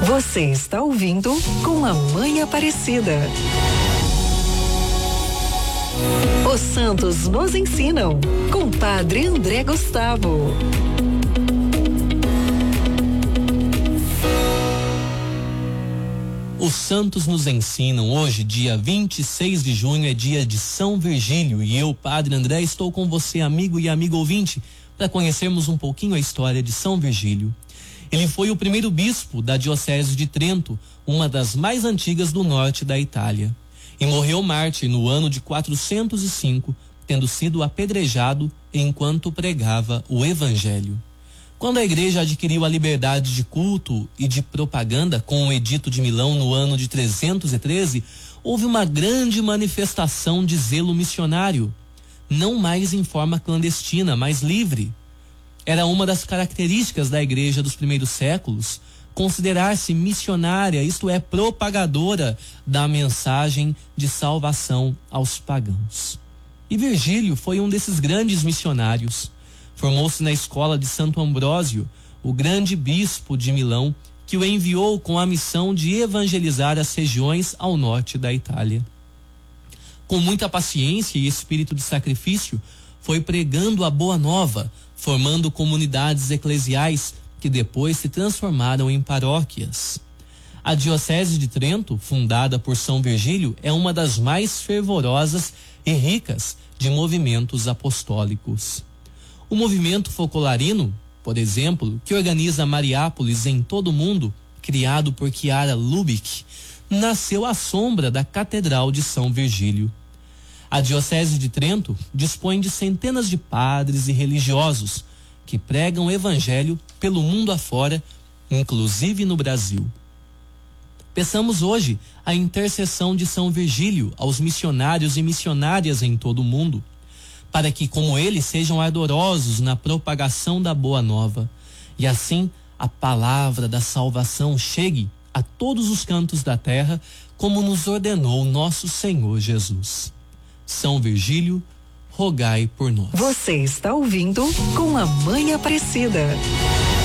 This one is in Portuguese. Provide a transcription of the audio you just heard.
Você está ouvindo Com a Mãe Aparecida. Os Santos nos ensinam, com Padre André Gustavo. Os Santos nos ensinam. Hoje, dia 26 de junho, é dia de São Virgílio, e eu, Padre André, estou com você, amigo e amigo ouvinte, para conhecermos um pouquinho a história de São Virgílio. Ele foi o primeiro bispo da Diocese de Trento, uma das mais antigas do norte da Itália, e morreu mártir no ano de 405, tendo sido apedrejado enquanto pregava o Evangelho. Quando a igreja adquiriu a liberdade de culto e de propaganda com o Edito de Milão no ano de 313, houve uma grande manifestação de zelo missionário, não mais em forma clandestina, mas livre. Era uma das características da igreja dos primeiros séculos considerar-se missionária, isto é, propagadora da mensagem de salvação aos pagãos. E Virgílio foi um desses grandes missionários. Formou-se na escola de Santo Ambrósio, o grande bispo de Milão, que o enviou com a missão de evangelizar as regiões ao norte da Itália. Com muita paciência e espírito de sacrifício, foi pregando a boa nova, formando comunidades eclesiais que depois se transformaram em paróquias. A Diocese de Trento, fundada por São Virgílio, é uma das mais fervorosas e ricas de movimentos apostólicos. O movimento focolarino, por exemplo, que organiza Mariápolis em todo o mundo, criado por Chiara Lubich, nasceu à sombra da Catedral de São Virgílio. A Diocese de Trento dispõe de centenas de padres e religiosos que pregam o Evangelho pelo mundo afora, inclusive no Brasil. Peçamos hoje a intercessão de São Virgílio aos missionários e missionárias em todo o mundo, para que, como eles, sejam ardorosos na propagação da boa nova, e assim a palavra da salvação chegue a todos os cantos da terra, como nos ordenou nosso Senhor Jesus. São Virgílio, rogai por nós. Você está ouvindo Com a Mãe Aparecida.